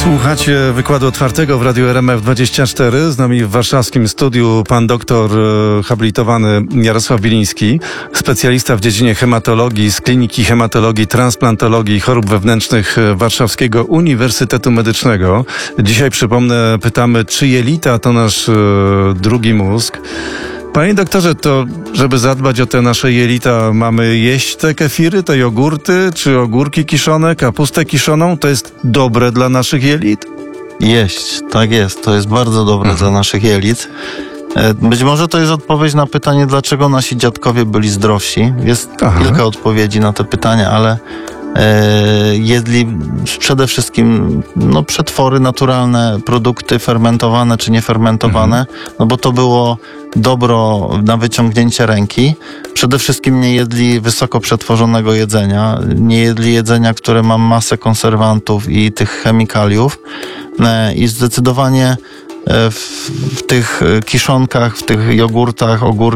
Słuchacie wykładu otwartego w Radiu RMF24. Z nami w warszawskim studiu pan doktor habilitowany Jarosław Biliński, specjalista w dziedzinie hematologii z Kliniki Hematologii, Transplantologii i Chorób Wewnętrznych Warszawskiego Uniwersytetu Medycznego. Dzisiaj, przypomnę, pytamy, czy jelita to nasz drugi mózg. Panie doktorze, to żeby zadbać o te nasze jelita, mamy jeść te kefiry, te jogurty, czy ogórki kiszone, kapustę kiszoną? To jest dobre dla naszych jelit? Jeść, tak jest. To jest bardzo dobre dla naszych jelit. Być może to jest odpowiedź na pytanie, dlaczego nasi dziadkowie byli zdrowsi. Jest kilka odpowiedzi na te pytania, ale jedli przede wszystkim przetwory, naturalne produkty, fermentowane czy niefermentowane, bo to było dobro na wyciągnięcie ręki. Przede wszystkim nie jedli wysoko przetworzonego jedzenia, nie jedli jedzenia, które ma masę konserwantów i tych chemikaliów i zdecydowanie w tych kiszonkach, w tych jogurtach, ogórkach,